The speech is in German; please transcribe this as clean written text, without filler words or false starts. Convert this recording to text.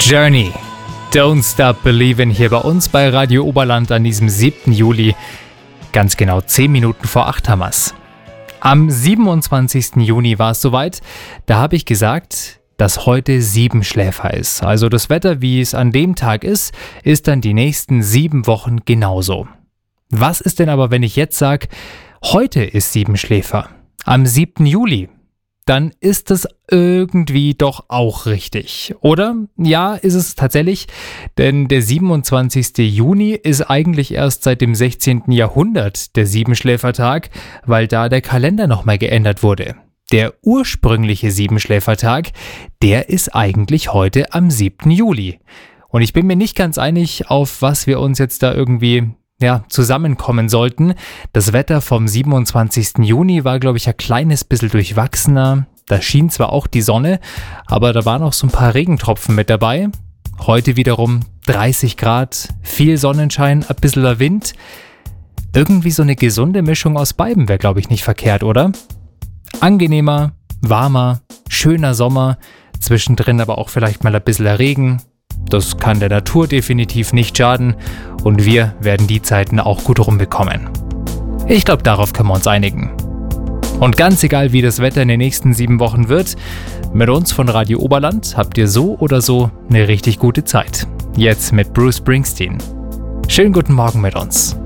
Journey, Don't Stop Believin' hier bei uns bei Radio Oberland an diesem 7. Juli. Ganz genau 10 Minuten vor 8 haben wir's. Am 27. Juni war es soweit. Da habe ich gesagt, dass heute Siebenschläfer ist. Also das Wetter, wie es an dem Tag ist dann die nächsten 7 Wochen genauso. Was ist denn aber, wenn ich jetzt sage, heute ist Siebenschläfer, am 7. Juli? Dann ist es irgendwie doch auch richtig. Oder? Ja, ist es tatsächlich, denn der 27. Juni ist eigentlich erst seit dem 16. Jahrhundert der Siebenschläfertag, weil da der Kalender nochmal geändert wurde. Der ursprüngliche Siebenschläfertag, der ist eigentlich heute am 7. Juli. Und ich bin mir nicht ganz einig, auf was wir uns jetzt da irgendwie zusammenkommen sollten. Das Wetter vom 27. Juni war, glaube ich, ein kleines bisschen durchwachsener. Da schien zwar auch die Sonne, aber da waren auch so ein paar Regentropfen mit dabei. Heute wiederum 30 Grad, viel Sonnenschein, ein bisschen der Wind. Irgendwie so eine gesunde Mischung aus beiden wäre, glaube ich, nicht verkehrt, oder? Angenehmer, warmer, schöner Sommer, zwischendrin aber auch vielleicht mal ein bisschen Regen. Das kann der Natur definitiv nicht schaden und wir werden die Zeiten auch gut rumbekommen. Ich glaube, darauf können wir uns einigen. Und ganz egal, wie das Wetter in den nächsten 7 Wochen wird, mit uns von Radio Oberland habt ihr so oder so eine richtig gute Zeit. Jetzt mit Bruce Springsteen. Schönen guten Morgen mit uns.